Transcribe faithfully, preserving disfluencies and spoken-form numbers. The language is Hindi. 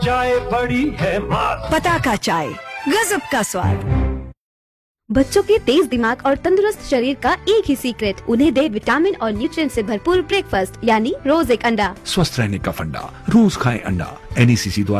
चाय बड़ी है मस्त। पताका चाय, गजब का स्वाद। बच्चों के तेज दिमाग और तंदुरुस्त शरीर का एक ही सीक्रेट, उन्हें दे विटामिन और न्यूट्रिएंट से भरपूर ब्रेकफास्ट यानी रोज एक अंडा। स्वस्थ रहने का फंडा, रोज खाएं अंडा। एन ई सी सी द्वारा